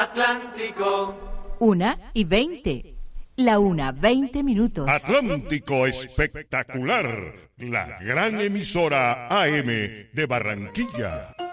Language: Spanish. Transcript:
Atlántico. 1:20. La 1:20. Atlántico Espectacular, la gran emisora AM de Barranquilla.